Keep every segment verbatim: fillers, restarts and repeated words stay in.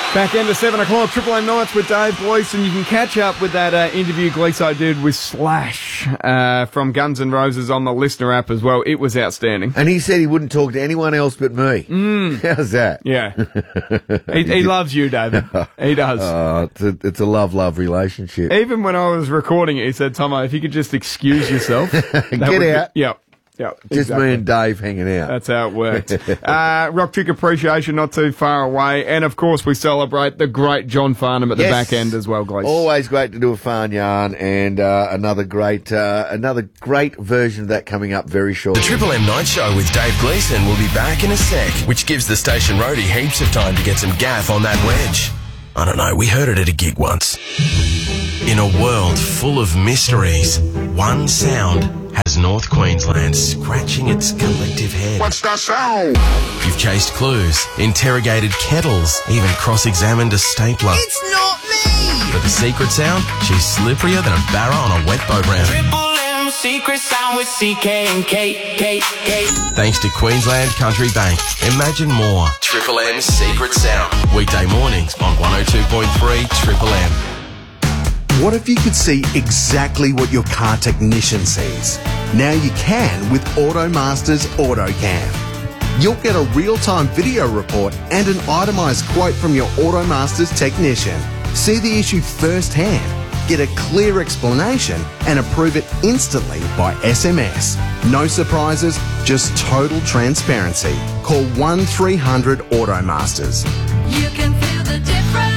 Back into seven o'clock, Triple M Nights with Dave Gleeson. You can catch up with that uh, interview Gleeso did with Slash uh, from Guns N' Roses on the Listener app as well. It was outstanding. And he said he wouldn't talk to anyone else but me. Mm. How's that? Yeah. he, he loves you, David. He does. Oh, it's a, it's a love-love relationship. Even when I was recording it, he said, Tomo, if you could just excuse yourself. Get out. Be, yep. Yeah, just exactly. me and Dave hanging out. That's how it worked. uh, Rock Chick Appreciation not too far away. And, of course, we celebrate the great John Farnham at the yes. back end as well, Glees. Always great to do a Farn yarn, and uh, another great uh, another great version of that coming up very shortly. The Triple M Night Show with Dave Gleeson will be back in a sec, which gives the station roadie heaps of time to get some gaff on that wedge. I don't know, we heard it at a gig once. In a world full of mysteries, one sound has North Queensland scratching its collective head. What's that sound? You've chased clues, interrogated kettles, even cross-examined a stapler. It's not me! But the secret sound? She's slipperier than a barra on a wet boat round. Triple M secret sound with C K and K, K, K. Thanks to Queensland Country Bank. Imagine more. Triple M's secret sound. Weekday mornings on one oh two point three Triple M. What if you could see exactly what your car technician sees? Now you can with AutoMaster's AutoCam. You'll get a real-time video report and an itemised quote from your AutoMaster's technician. See the issue firsthand, get a clear explanation and approve it instantly by S M S. No surprises, just total transparency. Call one three hundred AutoMasters. You can feel the difference.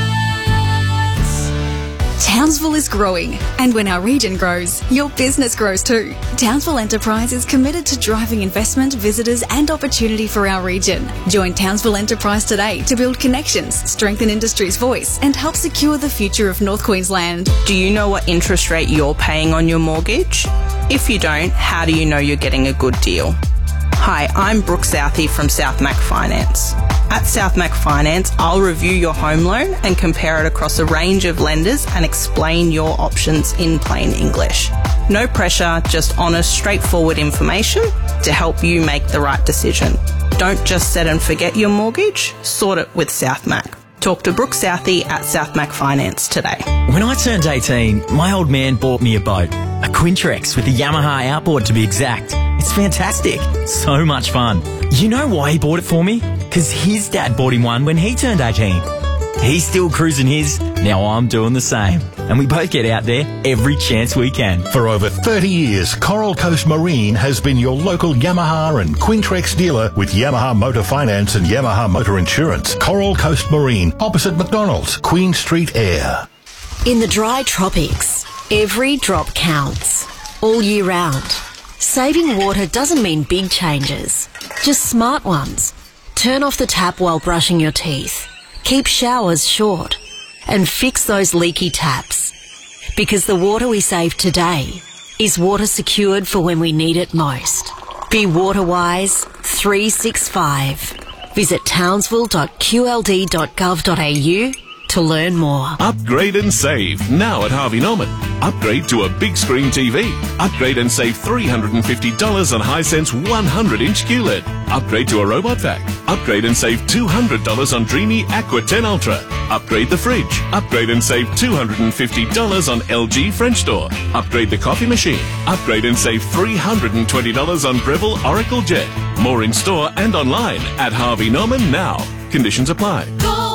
Townsville is growing, and when our region grows, your business grows too. Townsville Enterprise is committed to driving investment, visitors and opportunity for our region. Join Townsville Enterprise today to build connections, strengthen industry's voice and help secure the future of North Queensland. Do you know what interest rate you're paying on your mortgage? If you don't, how do you know you're getting a good deal? Hi, I'm Brooke Southey from South Mac Finance. At South Mac Finance, I'll review your home loan and compare it across a range of lenders and explain your options in plain English. No pressure, just honest, straightforward information to help you make the right decision. Don't just set and forget your mortgage, sort it with South Mac. Talk to Brooke Southey at South Mac Finance today. When I turned eighteen, my old man bought me a boat, a Quintrex with a Yamaha outboard to be exact. It's fantastic. So much fun. You know why he bought it for me? Because his dad bought him one when he turned eighteen. He's still cruising his, now I'm doing the same. And we both get out there every chance we can. For over thirty years, Coral Coast Marine has been your local Yamaha and Quintrex dealer with Yamaha Motor Finance and Yamaha Motor Insurance. Coral Coast Marine, opposite McDonald's, Queen Street Air. In the dry tropics, every drop counts, all year round. Saving water doesn't mean big changes, just smart ones. Turn off the tap while brushing your teeth. Keep showers short. And fix those leaky taps. Because the water we save today is water secured for when we need it most. Be water wise three sixty-five. Visit townsville dot q l d dot gov dot a u to learn more. Upgrade and save now at Harvey Norman. Upgrade to a big screen T V. Upgrade and save three hundred fifty dollars on Hisense one hundred inch Q L E D. Upgrade to a robot vac. Upgrade and save two hundred dollars on Dreamy Aqua ten Ultra. Upgrade the fridge. Upgrade and save two hundred fifty dollars on L G French door. Upgrade the coffee machine. Upgrade and save three hundred twenty dollars on Breville Oracle Jet. More in store and online at Harvey Norman now. Conditions apply.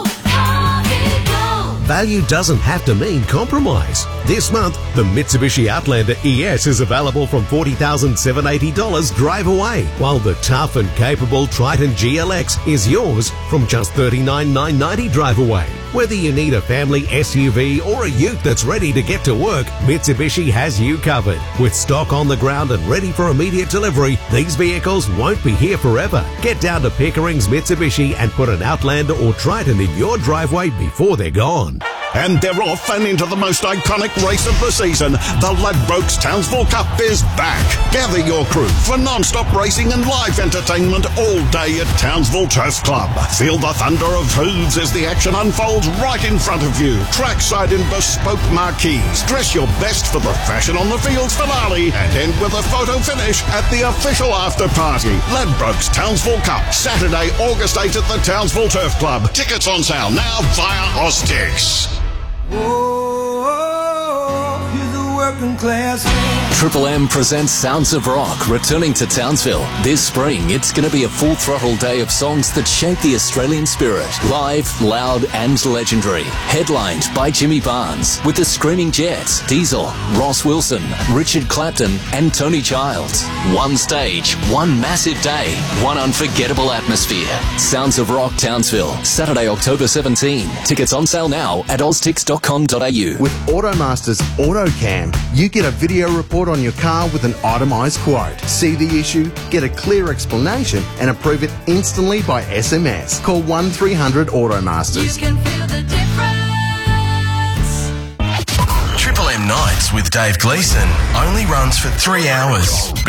Value doesn't have to mean compromise. This month, the Mitsubishi Outlander E S is available from forty thousand seven hundred eighty dollars drive away, while the tough and capable Triton G L X is yours from just thirty-nine thousand nine hundred ninety dollars drive away. Whether you need a family S U V or a ute that's ready to get to work, Mitsubishi has you covered. With stock on the ground and ready for immediate delivery, these vehicles won't be here forever. Get down to Pickering's Mitsubishi and put an Outlander or Triton in your driveway before they're gone. And they're off and into the most iconic race of the season. The Ladbrokes Townsville Cup is back. Gather your crew for non-stop racing and live entertainment all day at Townsville Turf Club. Feel the thunder of hooves as the action unfolds world's right in front of you. Trackside in bespoke marquees. Dress your best for the Fashion on the Fields finale and end with a photo finish at the official after party. Ladbrokes Townsville Cup, Saturday, August eighth at the Townsville Turf Club. Tickets on sale now via Oztix. Triple M presents Sounds of Rock, returning to Townsville. This spring, it's going to be a full-throttle day of songs that shape the Australian spirit. Live, loud and legendary. Headlined by Jimmy Barnes, with the Screaming Jets, Diesel, Ross Wilson, Richard Clapton and Tony Childs. One stage, one massive day, one unforgettable atmosphere. Sounds of Rock Townsville, Saturday, October seventeenth. Tickets on sale now at oztix dot com dot a u. With Automaster's AutoCam, you get a video report on your car with an itemised quote. See the issue, get a clear explanation and approve it instantly by S M S. Call one three hundred Automasters. You can feel the difference. Triple M Nights with Dave Gleeson only runs for three hours.